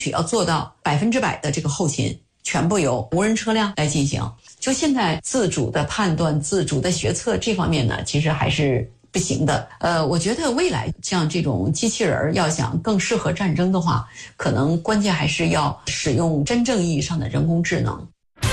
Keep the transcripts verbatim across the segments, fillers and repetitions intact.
需要做到百分之百的这个后勤全部由无人车辆来进行。就现在自主的判断、自主的决策这方面呢，其实还是不行的。呃，我觉得未来像这种机器人要想更适合战争的话，可能关键还是要使用真正意义上的人工智能。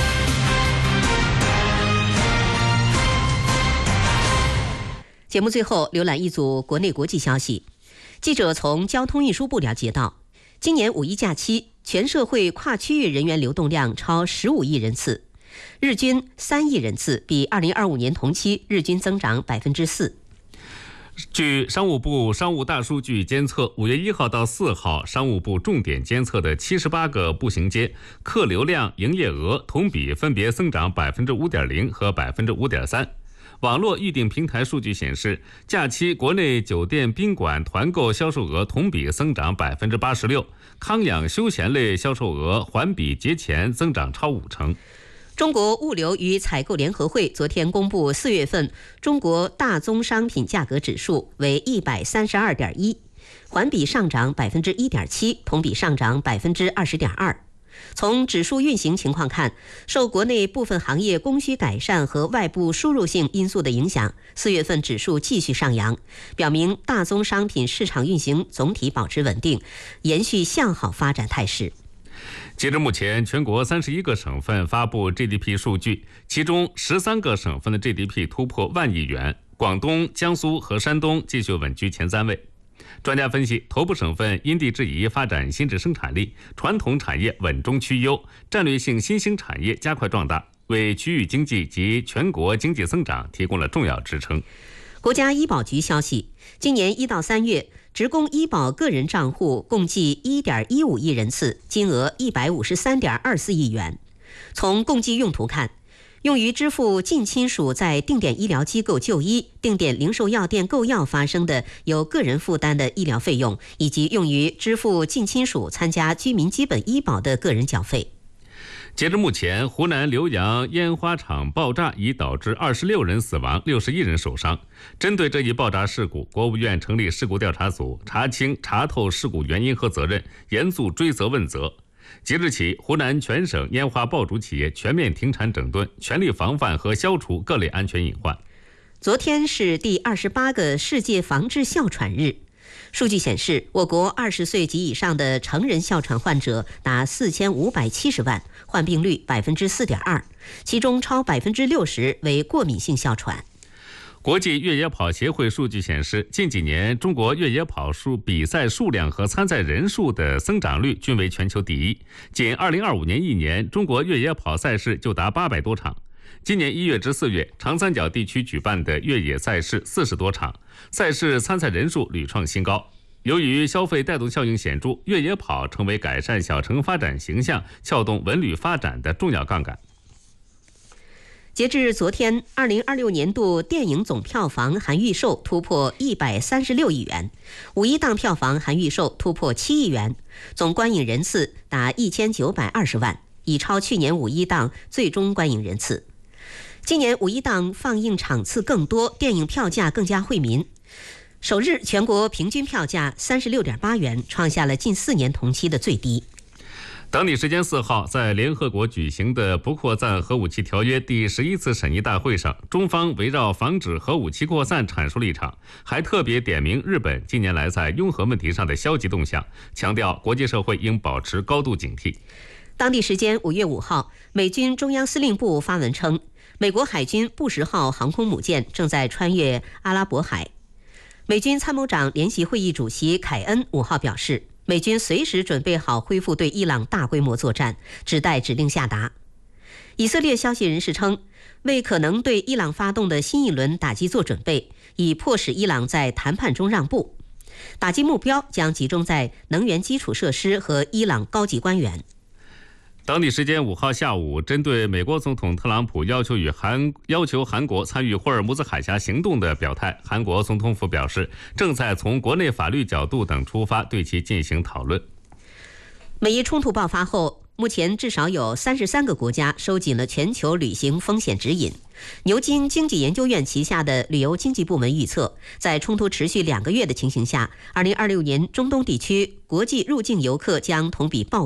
节目最后浏览一组国内国际消息。记者从交通运输部了解到，今年五一假期全社会跨区域人员流动量超十五亿人次，日均三亿人次，比二零二五年同期日均增长百分之四。 据商务部商务大数据监测，五月一号到四号，商务部重点监测的七十八个步行街客流量、营业额同比分别增长百分之五点零和百分之五点三。网络预订平台数据显示，假期国内酒店宾馆团购销售额同比增长百分之八十六，康养休闲类销售额环比节前增长超五成。 中国物流与采购联合会昨天公布四月份中国大宗商品价格指数为一百三十二点一，环比上涨百分之一点七，同比上涨百分之二十点二。从指数运行情况看，受国内部分行业供需改善和外部输入性因素的影响，四月份指数继续上扬，表明大宗商品市场运行总体保持稳定，延续向好发展态势。 截至目前，全国三十一个省份发布 G D P 数据，其中十三个省份的 G D P 突破万亿元，广东、江苏和山东继续稳居前三位。专家分析，头部省份因地制宜发展新质生产力，传统产业稳中趋优，战略性新兴产业加快壮大，为区域经济及全国经济增长提供了重要支撑。 国家医保局消息，今年一到三月，职工医保个人账户共计 一点一五亿人次，金额一百五十三点二四亿元。从共计用途看，用于支付近亲属在定点医疗机构就医、定点零售药店购药发生的有个人负担的医疗费用，以及用于支付近亲属参加居民基本医保的个人缴费。 截至目前，湖南浏阳烟花厂爆炸已导致二十六人死亡，六十一人受伤。针对这一爆炸事故，国务院成立事故调查组，查清查透事故原因和责任，严肃追责问责。即日起，湖南全省烟花爆竹企业全面停产整顿，全力防范和消除各类安全隐患。 昨天是第二十八个世界防治哮喘日。数据显示，我国二十岁及以上的成人哮喘患者达四千五百七十万，患病率百分之四点二，其中超百分之六十为过敏性哮喘。 国际越野跑协会数据显示，近几年中国越野跑数比赛数量和参赛人数的增长率均为全球第一。仅二零二五年一年，中国越野跑赛事就达八百多场。今年一月至四月，长三角地区举办的越野赛事四十多场，赛事参赛人数屡创新高。由于消费带动效应显著，越野跑成为改善小城发展形象、撬动文旅发展的重要杠杆。 截至昨天，二零二六年度电影总票房含预售突破一百三十六亿元，五一档票房含预售突破七亿元，总观影人次达一千九百二十万，已超去年五一档最终观影人次。今年五一档放映场次更多，电影票价更加惠民。首日全国平均票价三十六点八元，创下了近四年同期的最低。 当地时间四号，在联合国举行的不扩散核武器条约第十一次审议大会上，中方围绕防止核武器扩散阐述立场，还特别点名日本近年来在拥核问题上的消极动向，强调国际社会应保持高度警惕。 当地时间五月五号，美军中央司令部发文称，美国海军布什号航空母舰正在穿越阿拉伯海。美军参谋长联席会议主席凯恩五号表示，美军随时准备好恢复对伊朗大规模作战，只待指令下达。以色列消息人士称，为可能对伊朗发动的新一轮打击做准备，以迫使伊朗在谈判中让步。打击目标将集中在能源基础设施和伊朗高级官员。 当地时间五号下午，针对美国总统特朗普要求与韩要求韩国参与霍尔木兹海峡行动的表态，韩国总统府表示，正在从国内法律角度等出发对其进行讨论。 美伊冲突爆发后，目前至少有三十三个国家收紧了全球旅行风险指引。牛津经济研究院旗下的旅游经济部门预测，在冲突持续两个月的情形下，二零二六年中东地区国际入境游客将同比暴